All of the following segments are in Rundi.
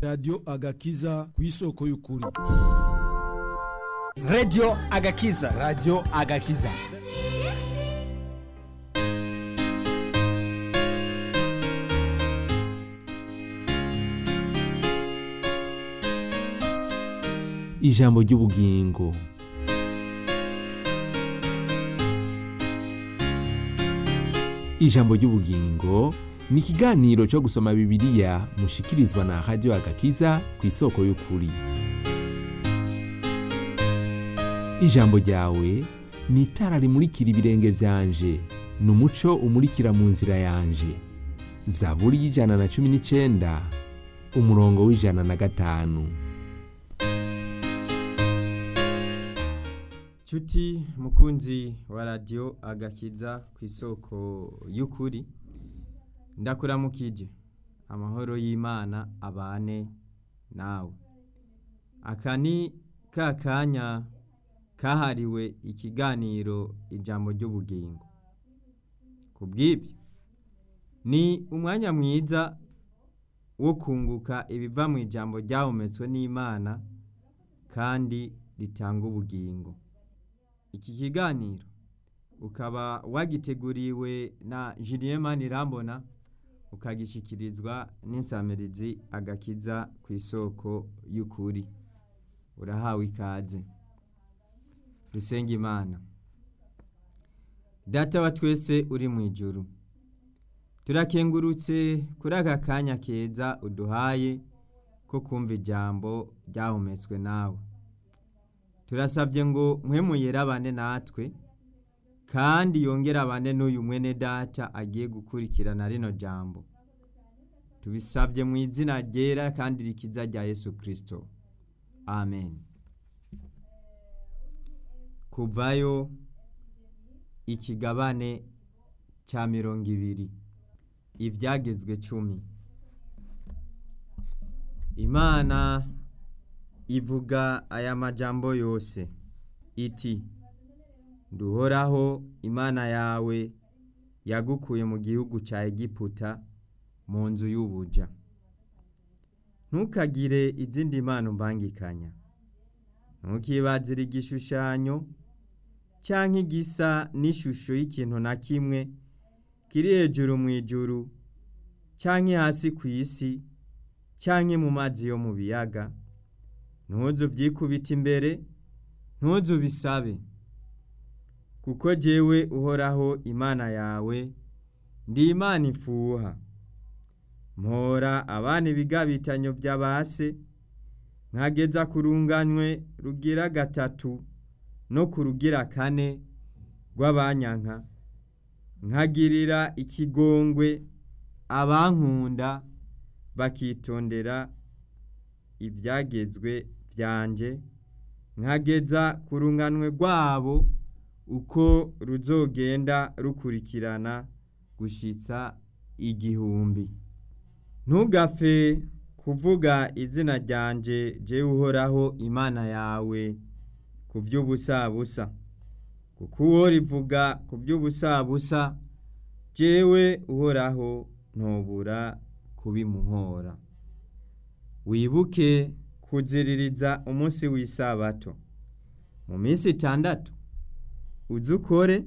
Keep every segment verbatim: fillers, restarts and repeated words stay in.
Radio Agakiza ku isoko y'ukuri. Radio Agakiza. Radio Agakiza. Ijambo ry'ubugingo. Ijambo ry'ubugingo ni ikiganiro cyo gusoma Bibiliya mushikirizwa na Radio Agakiza ku isoko y'ukuri. Ijambo ryawe ni itara rimurikira ibirenge vyanje, n'umuco umurikira mu nzira yanje. Zaburi y'ijana na cumi n'icenda umurongo w'ijana na gatanu. Chuti mukunzi wa Radio Agakiza ku isoko y'ukuri, ndakuramukije. Amahoro y'Imana abane nawe. Akani kakanya kahariwe ikiganiro ijambo ry'ubugingo. Kubw'ibyo ni umwanya mwiza wo kunguka ibiva mu ijambo ryahumetswe n'Imana kandi ritanga ubugingo. Iki kiganiro ukaba wagiteguriwe na Julien Manirambona, ukagishikirizwa n'insamirizi Agakiza ku isoko y'ukuri. Urahawe ikaze. Dusenga Imana. Data wa twese uri mu ijuru, turakengurutse kuri aka kanya keza uduhaye ko kumva ijambo ryahumetswe nawe. Turasabye ngo mpwemu yerabane natwe kandi yongera abane n'uyu mwene data agiye gukurikirana rino jambo. Tubisabye mu izina ryera kandi rikiza rya Yesu Kristo. Amen. Kuvayo ikigabane cya mirongo ibiri. Ivyagezwe cumi. Imana ivuga aya majambo yose iti: Nduhoraho Imana yawe yagukuye mu gihugu ca Egiputa mu nzu y'ubuja. Ntukagire izindi mana mbangikanya. Ntukibazire igishushanyo canke igisa n'ishusho y'ikintu na kimwe kiri hejuru mu ijuru canke hasi ku isi canke mu mazi yo mu biyaga. Ntuzu vyikubita imbere, ntuzu bisabe. Kuko jewe Uhoraho Imana yawe ndi Imana ifuha. Mpora abana ibigabitanyo vy'abase, nkageza kurunganywe rugira gatatu no kurugira kane rw'abanyanka. Nkagirira ikigongwe abankunda bakitondera ivyagezwe vyanje, nkageza kurunganwe rwabo uko ruzogenda rukurikirana gushitsa igihumbi. Ntugapfe kuvuga izina ryanje je Uhoraho Imana yawe ku vy'ubusabusa, kuko uwo rivuga ku vy'ubusabusa jewe Uhoraho ntobura kubimuhora. Wibuke kuziririza umunsi w'isabato. Mu minsi itandatu uzukore,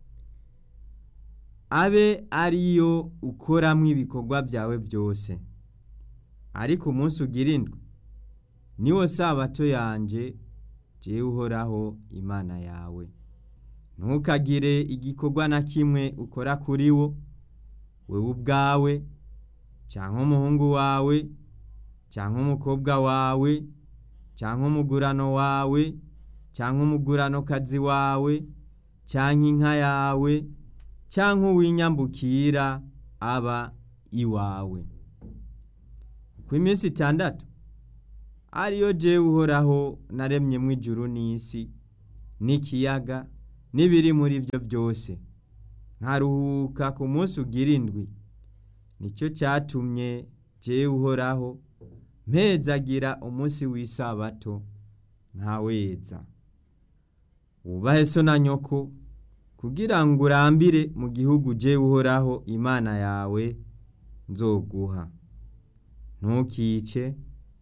abe ariyo ukoramwo ibikorwa vyawe vyose. Ariko umunsi ugira indwi niwo sabato yanje jewe Uhoraho Imana yawe. Ntukagire igikorwa na kimwe ukora kuri wo, wewe ubwawe canke umuhungu wawe canke umukobwa wawe canke umugurano wawe canke umuguranokazi wawe canke inka yawe canke uwinyambukira aba iwawe. Ku minsi itandatu ariyo jewe Uhoraho naremyemwo ijuru n'isi n'ikiyaga n'ibiri muri byo byose, nkaruhuka ku munsi ugira indwi. Nico cyatumye jewe Uhoraho mpezagira umunsi w'isabato ntaweza. Ubahe so na nyoko kugira ngo urambire mu gihugu jewe Uhoraho Imana yawe nzoguha. Ntukice,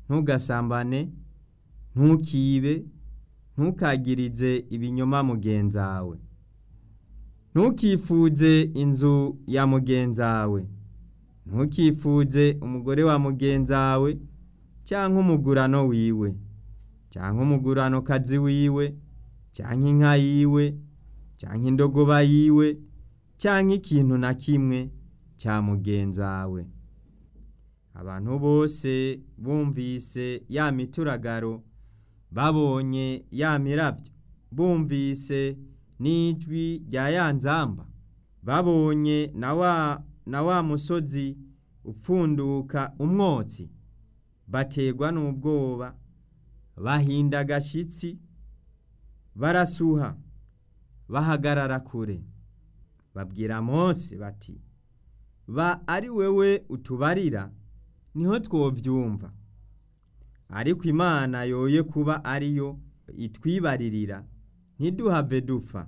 ntugasambane, ntukibe, ntukagirize ibinyoma mugenzawe, ntukifuze inzu ya mugenzawe, ntukifuze umugore wa mugenzawe canke umugurano wiwe, canke umugurano kazi wiwe, canke inka yiwe, canke indogoba yiwe, canke ikintu na kimwe ca mugenzawe. Abantu bose bumvise ya mituragaro, babonye ya miravyo, bumvise n'ijwi rya ya nzamba, babonye na wa, na wa musozi upfunduka umwotsi, bategwa n'ubwoba, bahinda agashitsi, barasuha, bahagarara kure, babwira Mose bati, ba ari wewe utubarira niho twovyumva, ariko Imana yoye kuba ariyo itwibaririra ntiduhave dupfa.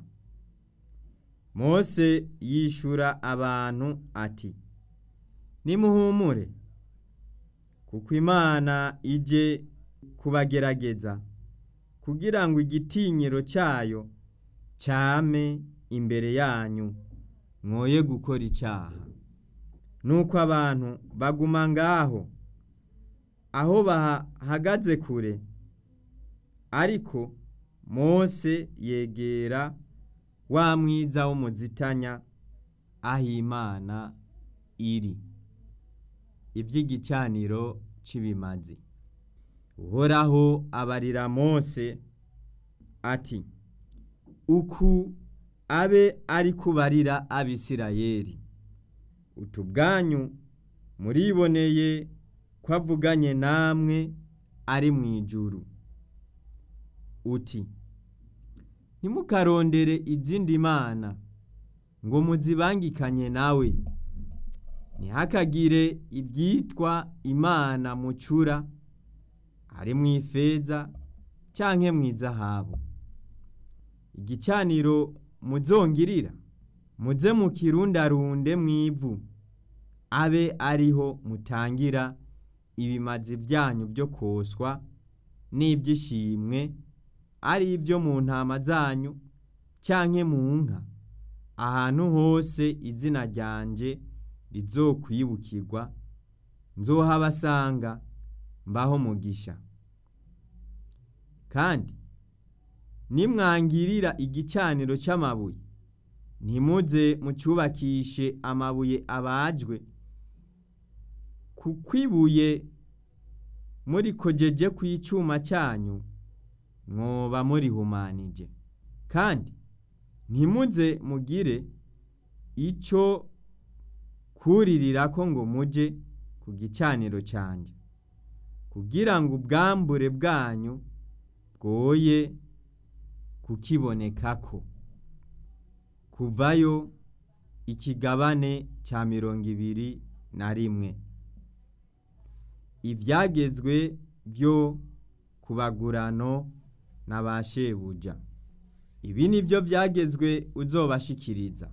Mose yishura abantu ati, nimuhumure, kuko Imana ije kubagerageza kugira ngo igitinyiro cyayo cyame imbere yanyu, mwoye gukora icyaha. Nuko abantu baguma ngaho aho bahagaze kure, ariko Mose yegera wa mwiza w'umuzitanya aho Imana iri, ivy'igicaniro c'ibimazi. Uhoraho abarira Mose ati, uku abe ari kubarira Abisirayeli, utubwanyu muriboneye ko avuganye namwe ari mw'ijuru, uti, ntimukarondere izindi mana ngo muzibangikanye nawe, ntihakagire ibyitwa imana mucura, ari mw'ifeza canke mw'izahabu. Igicaniro muzongirira muze mukirundarunde mw'ivu, abe ariho mutangira ibimazi vyanyu byo koswa n'ivyishimwe, ari ivyo mu ntama zanyu canke mu nka, ahantu hose izina ryanje rizokwibukirwa, nzohabasanga mbaho mugisha. Kandi nimwangirira igicaniro c'amabuye, ntimuze mucubakishe amabuye abajwe, kuko ibuye murikojeje kw'icuma cyanyu mwoba murihumanije. Kandi ntimuze mugire ico kuririrako ngo muje ku gicaniro canje, kugira ngo ubwambure bwanyu bwoye kukibonekako. Kuvayo ikigabane ca mirongo ibiri na rimwe. Ivyagezwe vyo kubagurano na ba shebuja. Ibi nivyo vyagezwe uzobashikiriza.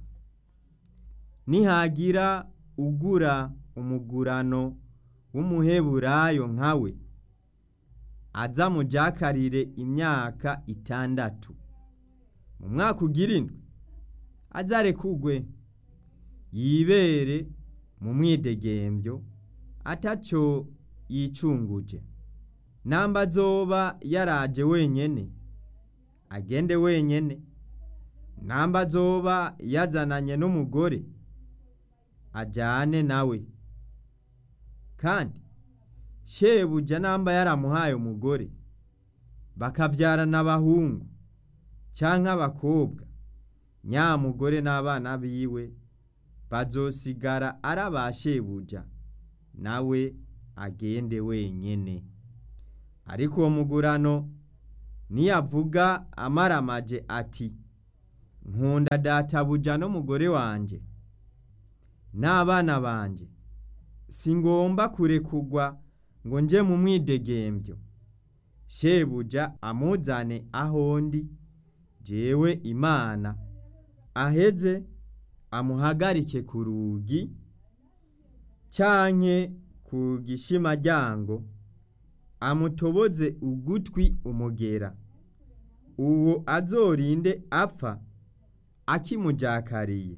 Nihagira ugura umugurano w'umuheburayo nkawe, aza mujakarire imyaka itandatu. Mu mwaka ugira indwi azarekugwe, yibere mu mwidegemvyo ataco yicunguje. Namba azoba yaraje wenyene, agende wenyene. Namba azoba yazananye n'umugore, ajane nawe. Kandi shebuja namba yaramuhaye umugore, bakavyarana abahungu canke abakobwa, nyamugore n'abana biwe bazosigara ari aba shebuja, nawe agende wenyene. Ariko uwo mugurano niyavuga amaramaje ati, nkunda databuja n'umugore wanje n'abana banje, singomba kurekugwa ngo nje mu mwidegemvyo, shebuja amuzane ahondi, jewe Imana, aheze amuhagarike ku rugi canke ku gishimaryango, amutoboze ugutwi umugera, uwo azorinde apfa akimujakariye.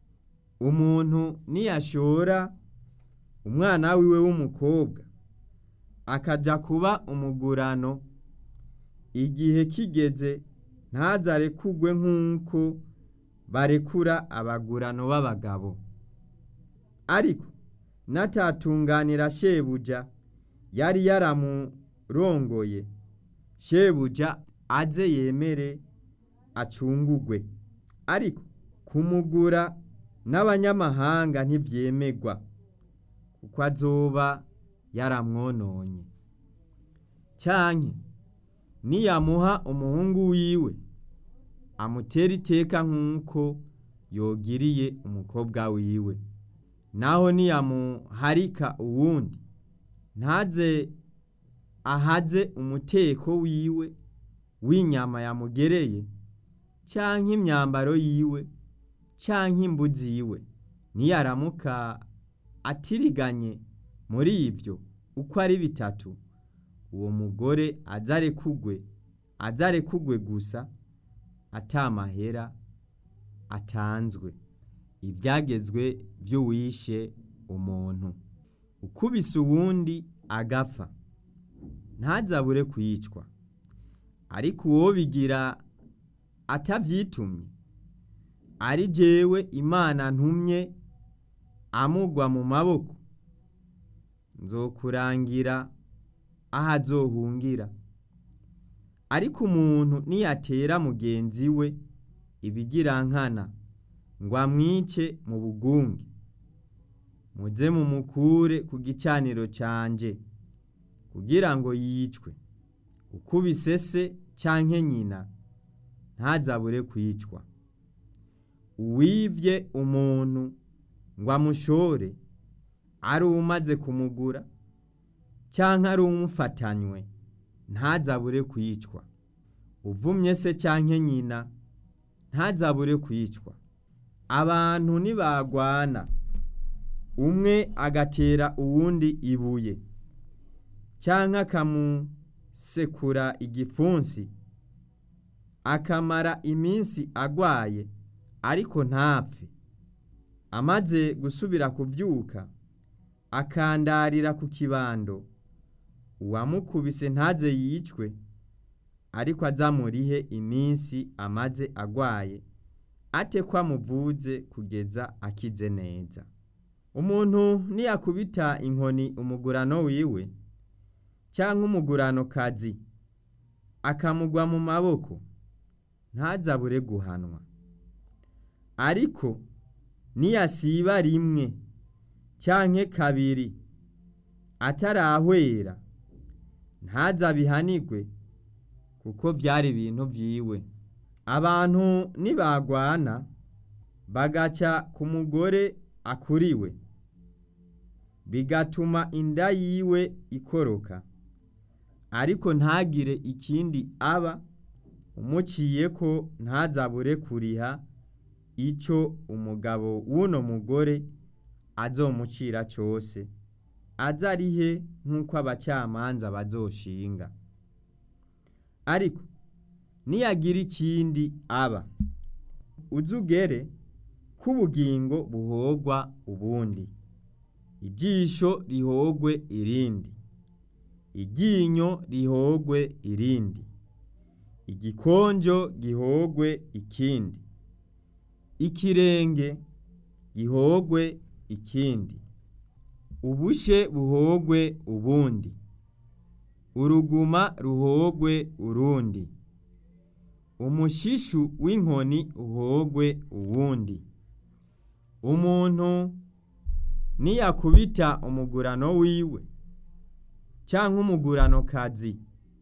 Umuntu niyashora umwana wiwe w'umukobwa akaja kuba umugurano, igihe kigeze ntazarekugwe nk'uko barekura abagurano b'abagabo. Ariko natatunganira shebuja yari yaramurongoye, shebuja aze yemere acungugwe. Ariko kumugura n'abanyamahanga ntivyemegwa, kuko azoba yaramwononye. Canke niyamuha umuhungu wiwe amutera iteka nk'uko yogiriye umukobwa wiwe, naho niyamuharika uwundi ntaze ahaze umuteko wiwe w'inyama yamugereye, canke imyambaro yiwe, canke imbuzi yiwe, niyaramuka atiriganye muri ivyo uko ari bitatu, uwo mugore azarekugwe, azarekugwe gusa atamahera atanzwe. Ibyagezwe vy'uwishe umuntu. Ukubise uwundi agapfa ntazabure kwicwa, ariko uwo bigira atavyitumye, ari jewe Imana ntumye amugwa mu maboko, nzokurangira aho azohungira. Ariko umuntu niyatera mugenzi we ibigirankana ngo amwice mu bugunge, muze mumukure ku gicaniro canje kugira ngo yicwe. Ukubise se canke nyina ntazabure kwicwa. Uwivye umuntu ngo amushore ari umaze kumugura canke ari umufatanywe ntazabure kwicwa. Uvumye se canke nyina ntazabure kwicwa. Abantu nibagwana umwe agatera uwundi ibuye canke akamusekura igipfunsi, akamara iminsi agwaye ariko ntapfe, amaze gusubira kuvyuka akandarira ku kibando, uwamukubise ntaze yicwe, ariko azamurihe iminsi amaze agwaye, ate ko amuvuze kugeza akize neza. Umuntu niyakubita inkoni umugurano wiwe canke umugurano kazi akamugwa mu maboko, ntazabure guhanwa. Ariko niyasiba rimwe canke kabiri atarahwera, ntazabihanirwe, kuko vyari ibintu vyiwe. Abantu nibagwana bagaca ku mugore akuriwe, bigatuma inda yiwe ikoroka, ariko ntagire ikindi aba, umuciyeko ntazabure kuriha ico umugabo w'uno mugore azomucira cose, azarihe nk'uko abacamanza bazoshinga. Ariko niyagira ikindi aba, uzugere k'ubugingo buhogwa ubundi, ijisho rihogwe irindi, iryinyo rihogwe irindi, igikonjo gihogwe ikindi, ikirenge gihogwe ikindi, ubushe buhogwe ubundi, uruguma ruhogwe urundi, umushishu w'inkoni uhogwe uwundi. Umuntu niyakubita umugurano wiwe canke umugurano kazi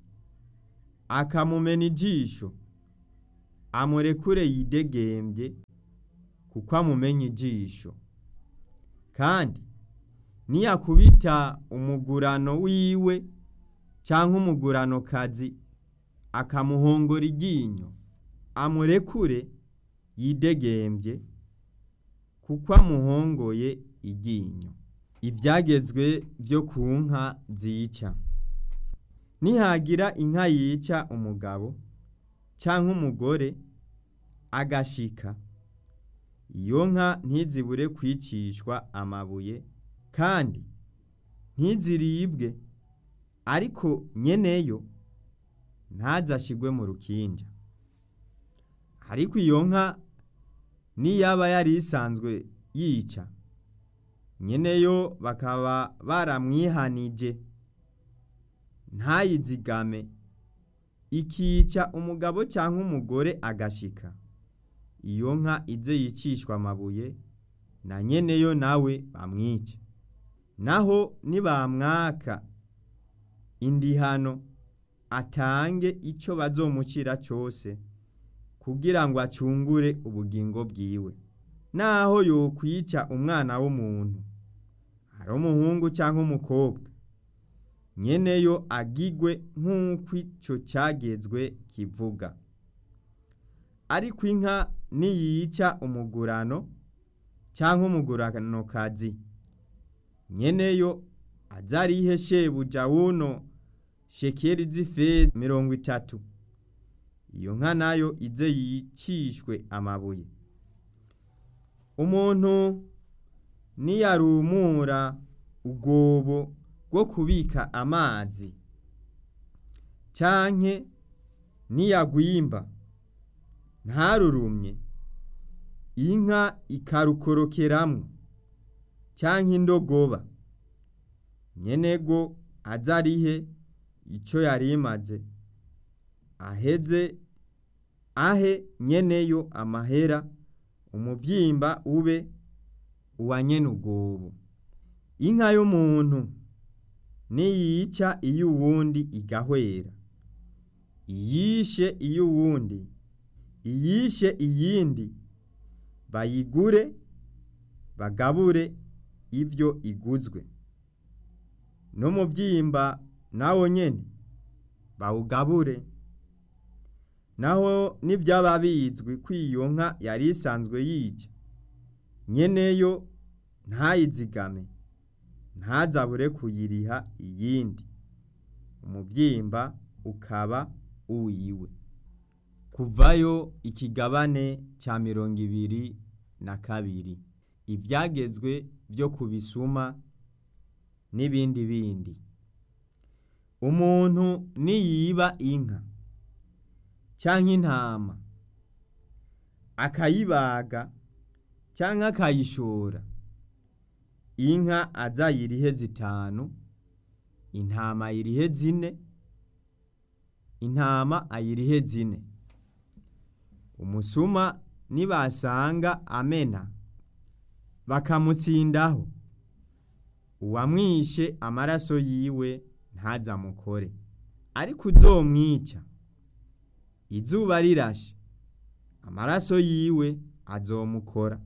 akamumena ijisho, amurekure yidegembye, kuko amumenye ijisho. Kandi niyakubita umugurano wiwe canke umugurano kazi akamuhongora iryinyo, amurekure yidegembye, kuko amuhongoye iryinyo. Ivyagezwe vyo ku nka zica. nihagira inka yica umugabo canke umugore agashika, iyo nka ntizibure kwicishwa amabuye kandi ntiziribwe, ariko nyeneyo ntazashigwe mu rukinja. Ariko iyo nka niyaba yari isanzwe yica, nyeneyo bakaba baramwihanije ntayizigame, ikica umugabo canke umugore agashika, iyo nka ize yicishwa amabuye na nyeneyo nawe bamwice. Naho nibamwaka indihano, atange ico bazomucira cose kugira ngo acungure ubugingo bwiwe. Naho yokwica umwana w'umuntu, ari umuhungu canke umukobwa, nyeneyo agigwe nk'uko ico cagezwe kivuga. Ariko inka niyica umugurano canke umuguranokazi, nyeneyo azarihe shebuja wuno shekeri z'ifeza mirongo itatu, iyo nka nayo ize yicishwe amabuye. Umuntu niyarumura ubwobo bwo kubika amazi canke niyagwimba ntarurumye, inka ikarukorokeramwo canke indogoba, nyenego azarihe ico yarimaze, aheze ahe nyeneyo amahera, umuvyimba ube uwa nyene ubwobo. Inka y'umuntu niyica iy'uwundi igahwera, iyishe iy'uwundi, iyishe iyindi, bayigure bagabure ivyo iguzwe, n'umuvyimba nawo nyene bawugabure. Naho nivyaba bizwi ko iyo nka yari isanzwe yica, nyeneyo ntayizigame, ntazabure kuyiriha iyindi, umuvyimba ukaba uwiwe. Kuvayo ikigabane ca mirongo ibiri na kabiri. Ivyagezwe vyo kubisuma n'ibindi bindi. Umuntu niyiba inka canke intama akayibaga canke akayishora, inka azayirihe zitanu, intama ayirihe zine, intama ayirihe zine. Umusuma nibasanga amena bakamutsindaho, uwamwishe amaraso yiwe ntazamukore. Ariko uzomwica izuba rirashe, amaraso yiwe azomukora.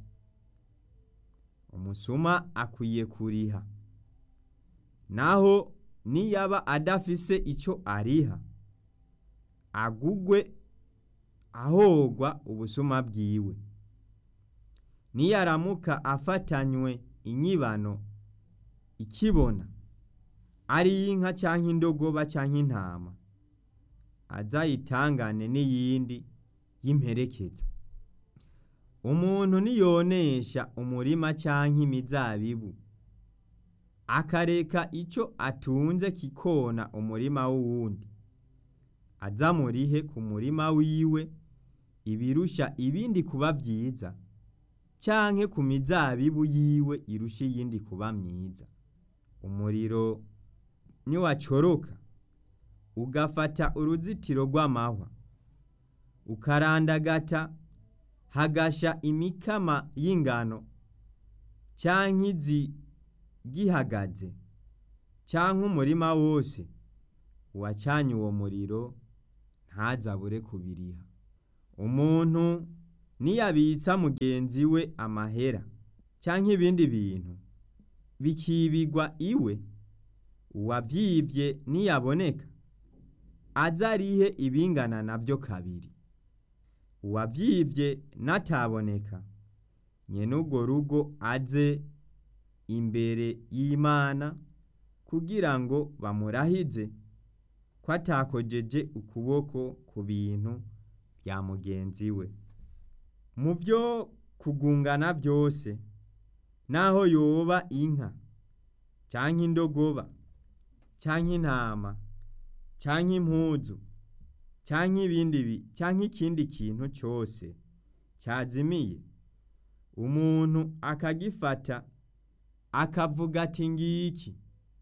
Umusuma akwiye kuriha. Naho niyaba adafise ico ariha, agugwe ahogwa ubusuma bwiwe. Niyaramuka afatanywe inyibano ikibona, ari inka canke indogoba canke intama, azayitangane n'iyindi y'imperekeza. Umuntu niyonesha umurima canke imizabibu, akareka ico atunze kikona umurima w'uwundi, azamurihe ku murima wiwe ibirusha ibindi kuba vyiza, canke ku mizabibu yiwe irusha iyindi kuba myiza. Umuriro niwacoroka ugafata uruzitiro rw'amahwa, ukarandagata hagasha imikama y'ingano canke izi gihagaze, canke umurima wose, uwacanye uwo muriro ntazabure kubiriha. Umuntu niyabitsa mugenzi we amahera canke ibindi bintu bikibigwa iwe, uwavyivye niyaboneka azarihe ibingana navyo kabiri. Uwavyivye nataboneka, nyene urwo rugo aze imbere y'Imana kugira ngo bamurahize, ko atakojeje ukuboko ku bintu bya mugenzi we. Mu byo kugungana byose, naho yoba inka canke indogoba canke intama canke impuzu canke ibindi bi canke ikindi kintu cyose cyazimiye, umuntu akagifata akavuga ati ngiki,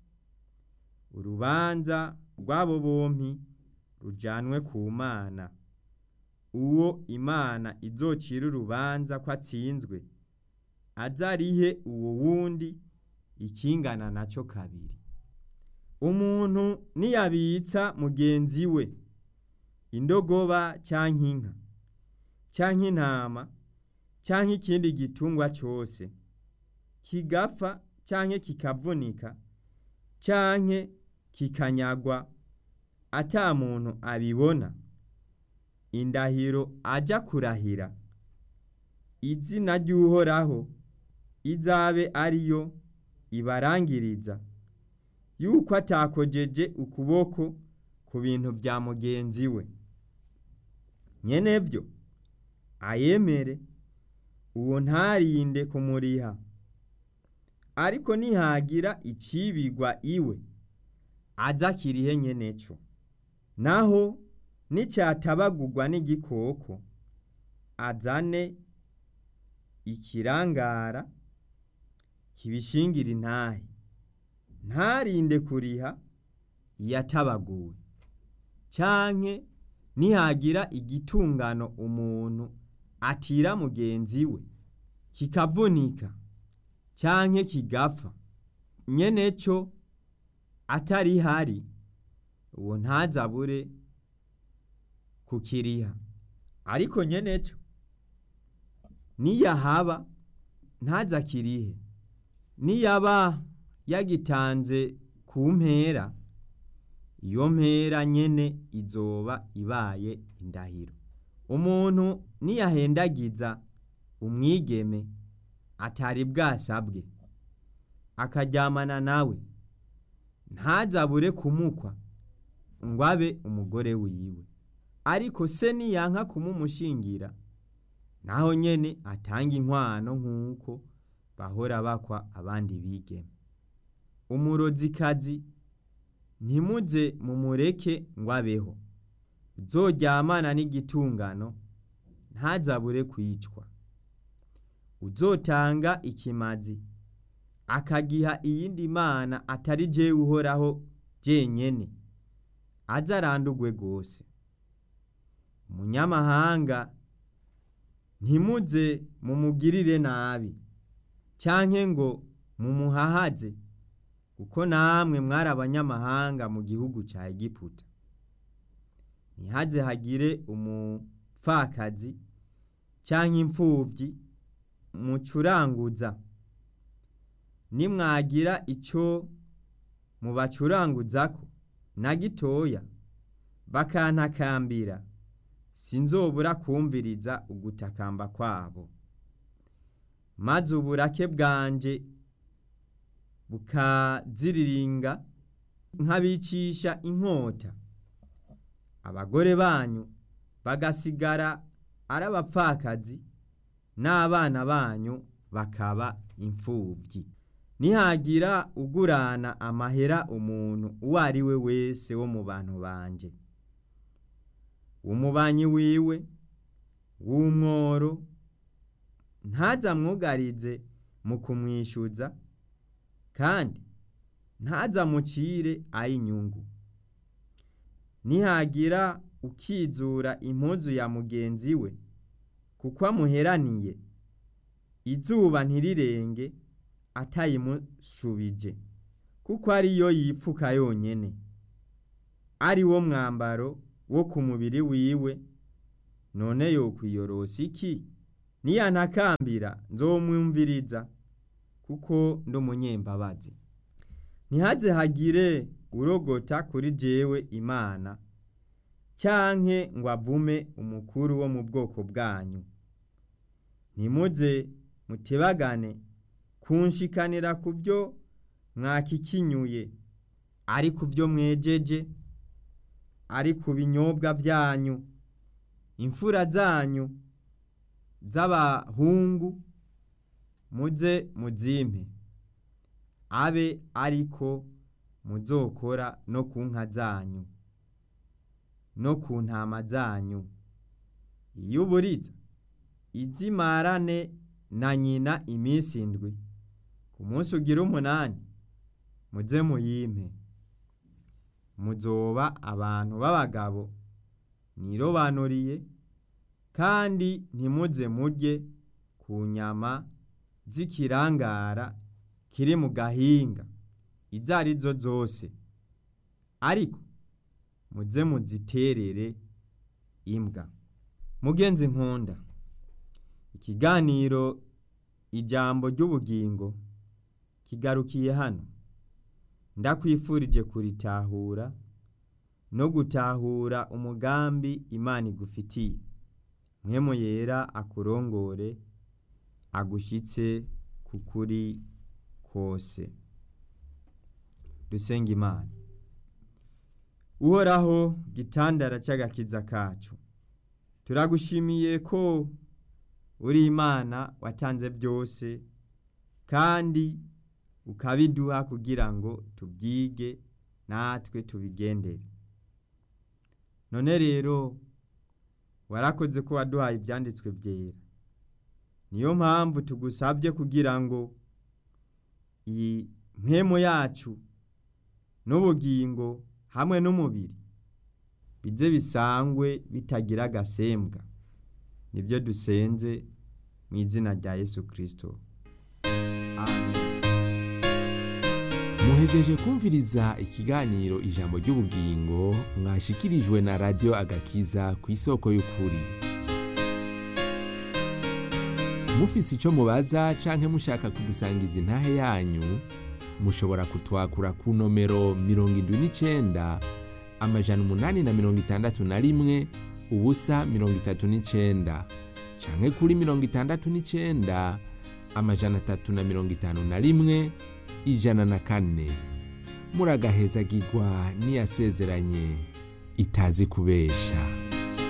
urubanza rw'abo bompi rujanwe ku Mana. Uwo Imana izocira urubanza ko atsinzwe, azarihe uwo wundi ikingana naco kabiri. Umuntu niyabitsa mugenzi we indogoba canke inka canke intama canke ikindi gitungwa cyose, kigapfa canke kikavunika canke kikanyagwa ata muntu abibona, indahiro aja kurahira izina ry'Uhoraho izabe ariyo ibarangiriza yuko atakojeje ukuboko ku bintu bya mugenzi we. Nyenevyo ayemere, uwo ntarinde kumuriha. Ariko nihagira icibigwa iwe, azakirihe nyeneco. Naho nicyatabagurwa n'igikoko, azane ikirangara kibishingira intahe, ntarinde kuriha yatabaguwe. Canke nihagira igitungano umuntu atira mugenzi we, kikavunika canke kigapfa, nyeneco atari hari, uwo ntazabure kukiriha. Ariko nyeneco niyahaba ntazakirihe, niyaba yagitanze ku mpera, iyo mpera nyene izoba ibaye indahiro. Umuntu niyahendagiza umwigeme atari bwasabwe, akaryamana nawe, ntazabure kumukwa ngo abe umugore wiwe. Ariko se niyanka kumumushingira, naho nyene atanga inkwano nk'uko bahora bakwa abandi bigeme. Umurozikazi ntimuze mumureke ngo abeho. Uzoryamana n'igitungano ntazabure kwicwa. Uzotanga ikimazi akagiha iyindi mana atari jewe Uhoraho jenyene, azarandugwe gose. Umunyamahanga ntimuze mumugirire nabi, canke ngo mumuhahaze, kuko namwe mwari abanyamahanga mu gihugu ca Egiputa. Ntihaze hagire umupfakazi canke imfuvyi mucuranguza. Nimwagira ico mubacuranguzako na gitoya, bakantakambira, sinzobura kumviriza ugutakamba kwabo. Maze uburake bwanje bukaziriringa nkabicisha inkota, abagore banyu bagasigara ari abapfakazi, n'abana banyu bakaba imfuvyi. Nihagira ugurana amahera umuntu uwo ari we wese wo mu bantu banje, umubanyi wiwe w'umworo, ntazamwugarize mu kumwishyuza, kandi ntazamucire ay'inyungu. Nihagira ukizura impuzu ya mugenzi we kuko amuheraniye, izuba ntirirenge atayimushubije, kuko ariyo yipfuka yonyene, ari wo mwambaro wo ku mubiri wiwe. None yokwiyorosa iki? Niyantakambira nzomwumviriza, kuko ndo munyembabazi. Ntihaze hagire urogota kuri jewe Imana, canke ngo avume umukuru wo mu bwoko bwanyu. Ntimuze mutebagane kunshikanira ku byo mwakikinyuye, ari ku byo mwejeje, ari ku binyobwa byanyu, imfura zanyu z'abahungu muze muzimpe, abe ariko muzokora no ku nka zanyu no ku ntama zanyu. Iyo uburiza izimarane na nyina iminsi indwi, ku munsi ugira umunani muze muyimpe. Muzoba abantu b'abagabo nirobanuriye, kandi ntimuze murye ku nyama z'ikirangara kiri mu gahinga izo ari zo zose, ariko muze muziterere imbwa. Mugenzi nkunda, ikiganiro ijambo ry'ubugingo kigarukiye hano. Ndakwifurije kuritahura no gutahura umugambi Imana igufitiye. Mpwemu Yera akurongore, agushitse kukuri kose. Dusenga Imana. Uhoraho, gitandara c'agakiza kacu, turagushimiye ko uri Imana watanze byose, kandi ukabiduha kugira ngo tubyige natwe tubigendere. None rero warakoze ko waduhaye ibyanditswe byera. Niyo mpamvu tugusabye kugira ngo iyi mpwemu yacu n'ubugingo hamwe n'umubiri bize bisangwe bitagira agasembwa. Nibyo dusenze mu izina rya Yesu Kristo. Amen. Muhejeje kumviriza ikiganiro ijambo ry'ubugingo mwashikirijwe na Radio Agakiza ku isoko y'ukuri. Mufise ico mubaza canke mushaka kudusangiza intahe yanyu, mushobora kutwakura ku nomero mirongo indwi n'icenda amajana umunani na mirongo itandatu na rimwe ubusa mirongo itatu n'icenda, canke kuri mirongo itandatu n'icenda amajana atatu na mirongo itanu na rimwe ijana na kane. Muragahezagirwa n'iyasezeranye itazi kubesha.